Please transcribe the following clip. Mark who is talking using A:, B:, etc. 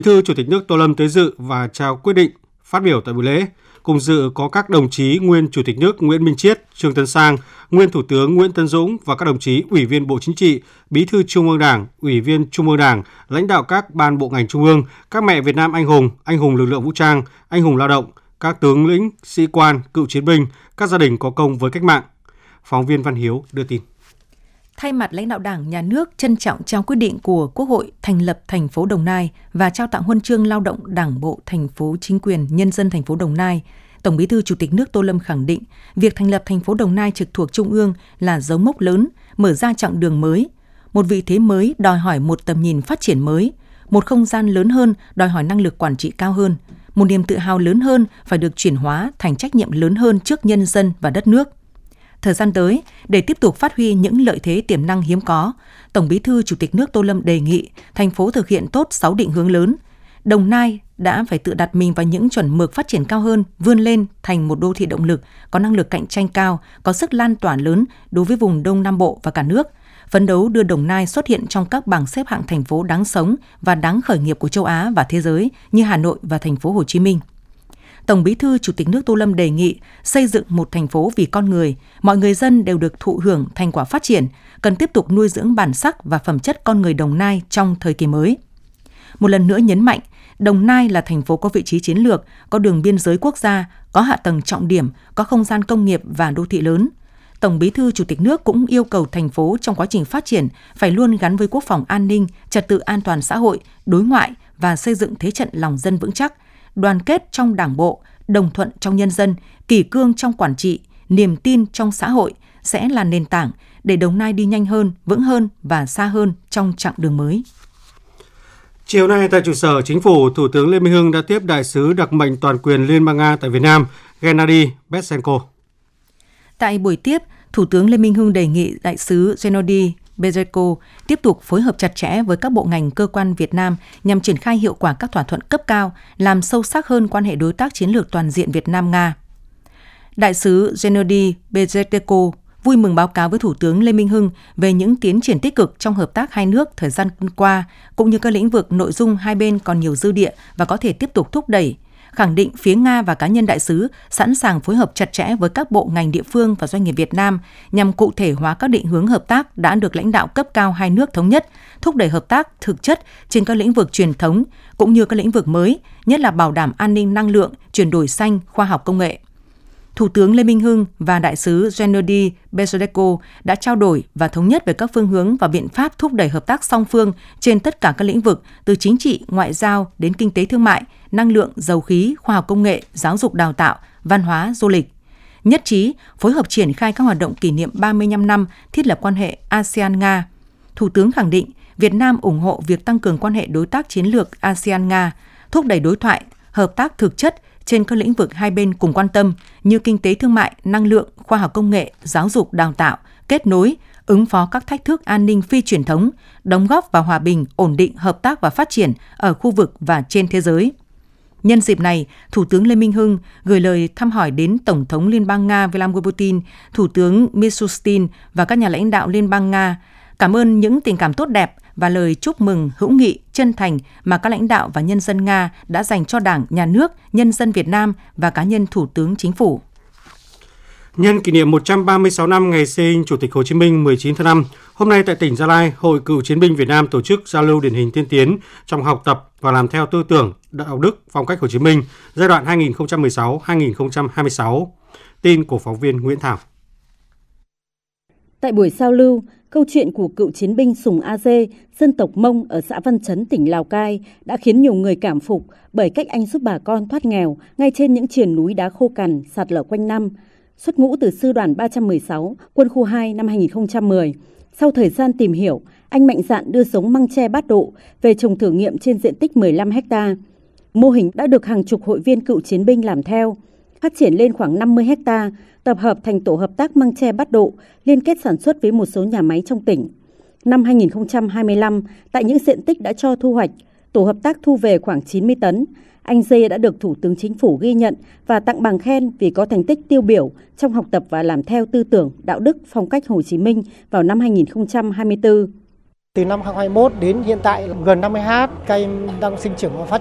A: Thư Chủ tịch nước Tô Lâm tới dự và trao quyết định. Phát biểu tại buổi lễ, cùng dự có các đồng chí nguyên Chủ tịch nước Nguyễn Minh Chiết, Trương Tấn Sang, nguyên Thủ tướng Nguyễn Tấn Dũng và các đồng chí Ủy viên Bộ Chính trị, Bí thư Trung ương Đảng, Ủy viên Trung ương Đảng, lãnh đạo các ban bộ ngành trung ương, các mẹ Việt Nam anh hùng lực lượng vũ trang, anh hùng lao động, các tướng lĩnh, sĩ quan, cựu chiến binh, các gia đình có công với cách mạng. Phóng viên Văn Hiếu đưa tin.
B: Thay mặt lãnh đạo Đảng, Nhà nước trân trọng trao quyết định của Quốc hội thành lập thành phố Đồng Nai và trao tặng huân chương lao động Đảng bộ thành phố, chính quyền nhân dân thành phố Đồng Nai, Tổng Bí thư Chủ tịch nước Tô Lâm khẳng định việc thành lập thành phố Đồng Nai trực thuộc Trung ương là dấu mốc lớn, mở ra chặng đường mới, một vị thế mới đòi hỏi một tầm nhìn phát triển mới, một không gian lớn hơn đòi hỏi năng lực quản trị cao hơn, một niềm tự hào lớn hơn phải được chuyển hóa thành trách nhiệm lớn hơn trước nhân dân và đất nước. Thời gian tới, để tiếp tục phát huy những lợi thế tiềm năng hiếm có, Tổng Bí thư Chủ tịch nước Tô Lâm đề nghị thành phố thực hiện tốt 6 định hướng lớn. Đồng Nai đã phải tự đặt mình vào những chuẩn mực phát triển cao hơn, vươn lên thành một đô thị động lực, có năng lực cạnh tranh cao, có sức lan tỏa lớn đối với vùng Đông Nam Bộ và cả nước. Phấn đấu đưa Đồng Nai xuất hiện trong các bảng xếp hạng thành phố đáng sống và đáng khởi nghiệp của châu Á và thế giới như Hà Nội và thành phố Hồ Chí Minh. Tổng Bí thư Chủ tịch nước Tô Lâm đề nghị xây dựng một thành phố vì con người, mọi người dân đều được thụ hưởng thành quả phát triển, cần tiếp tục nuôi dưỡng bản sắc và phẩm chất con người Đồng Nai trong thời kỳ mới. Một lần nữa nhấn mạnh, Đồng Nai là thành phố có vị trí chiến lược, có đường biên giới quốc gia, có hạ tầng trọng điểm, có không gian công nghiệp và đô thị lớn. Tổng Bí thư Chủ tịch nước cũng yêu cầu thành phố trong quá trình phát triển phải luôn gắn với quốc phòng an ninh, trật tự an toàn xã hội, đối ngoại và xây dựng thế trận lòng dân vững chắc, đoàn kết trong Đảng bộ, đồng thuận trong nhân dân, kỷ cương trong quản trị, niềm tin trong xã hội sẽ là nền tảng để Đồng Nai đi nhanh hơn, vững hơn và xa hơn trong chặng đường mới.
A: Chiều nay tại trụ sở Chính phủ, Thủ tướng Lê Minh Hưng đã tiếp Đại sứ đặc mệnh toàn quyền Liên bang Nga tại Việt Nam, Gennady Betsenko.
B: Tại buổi tiếp, Thủ tướng Lê Minh Hưng đề nghị Đại sứ Gennady Betsenko tiếp tục phối hợp chặt chẽ với các bộ ngành cơ quan Việt Nam nhằm triển khai hiệu quả các thỏa thuận cấp cao, làm sâu sắc hơn quan hệ đối tác chiến lược toàn diện Việt Nam-Nga. Đại sứ Gennady Betsenko vui mừng báo cáo với Thủ tướng Lê Minh Hưng về những tiến triển tích cực trong hợp tác hai nước thời gian qua, cũng như các lĩnh vực nội dung hai bên còn nhiều dư địa và có thể tiếp tục thúc đẩy, khẳng định phía Nga và cá nhân đại sứ sẵn sàng phối hợp chặt chẽ với các bộ ngành địa phương và doanh nghiệp Việt Nam nhằm cụ thể hóa các định hướng hợp tác đã được lãnh đạo cấp cao hai nước thống nhất, thúc đẩy hợp tác thực chất trên các lĩnh vực truyền thống cũng như các lĩnh vực mới, nhất là bảo đảm an ninh năng lượng, chuyển đổi xanh, khoa học công nghệ. Thủ tướng Lê Minh Hưng và Đại sứ Gennady Betsenko đã trao đổi và thống nhất về các phương hướng và biện pháp thúc đẩy hợp tác song phương trên tất cả các lĩnh vực, từ chính trị, ngoại giao đến kinh tế thương mại, năng lượng, dầu khí, khoa học công nghệ, giáo dục đào tạo, văn hóa, du lịch. Nhất trí phối hợp triển khai các hoạt động kỷ niệm 35 năm thiết lập quan hệ ASEAN-Nga. Thủ tướng khẳng định Việt Nam ủng hộ việc tăng cường quan hệ đối tác chiến lược ASEAN-Nga, thúc đẩy đối thoại, hợp tác thực chất trên các lĩnh vực hai bên cùng quan tâm như kinh tế thương mại, năng lượng, khoa học công nghệ, giáo dục đào tạo, kết nối, ứng phó các thách thức an ninh phi truyền thống, đóng góp vào hòa bình, ổn định, hợp tác và phát triển ở khu vực và trên thế giới. Nhân dịp này, Thủ tướng Lê Minh Hưng gửi lời thăm hỏi đến Tổng thống Liên bang Nga Vladimir Putin, Thủ tướng Mishustin và các nhà lãnh đạo Liên bang Nga, cảm ơn những tình cảm tốt đẹp và lời chúc mừng hữu nghị, chân thành mà các lãnh đạo và nhân dân Nga đã dành cho Đảng, Nhà nước, nhân dân Việt Nam và cá nhân Thủ tướng Chính phủ.
A: Nhân kỷ niệm 136 năm ngày sinh Chủ tịch Hồ Chí Minh 19 tháng 5, hôm nay tại tỉnh Gia Lai, Hội Cựu Chiến binh Việt Nam tổ chức giao lưu điển hình tiên tiến trong học tập và làm theo tư tưởng, đạo đức, phong cách Hồ Chí Minh giai đoạn 2016-2026. Tin của phóng viên Nguyễn Thảo.
C: Tại buổi giao lưu, câu chuyện của cựu chiến binh Sùng A Dê, dân tộc Mông ở xã Văn Chấn, tỉnh Lào Cai đã khiến nhiều người cảm phục bởi cách anh giúp bà con thoát nghèo ngay trên những triền núi đá khô cằn, sạt lở quanh năm. Xuất ngũ từ Sư đoàn 316, Quân khu 2 năm 2010. Sau thời gian tìm hiểu, anh mạnh dạn đưa giống măng tre Bát Độ về trồng thử nghiệm trên diện tích 15 ha. Mô hình đã được hàng chục hội viên cựu chiến binh làm theo. Phát triển lên khoảng 50 ha, tập hợp thành tổ hợp tác măng tre Bát Độ, liên kết sản xuất với một số nhà máy trong tỉnh. Năm 2025, tại những diện tích đã cho thu hoạch, tổ hợp tác thu về khoảng 90 tấn. Anh Dê đã được Thủ tướng Chính phủ ghi nhận và tặng bằng khen vì có thành tích tiêu biểu trong học tập và làm theo tư tưởng, đạo đức, phong cách Hồ Chí Minh vào năm 2024.
D: Từ năm 2021 đến hiện tại gần 50 ha, cây đang sinh trưởng và phát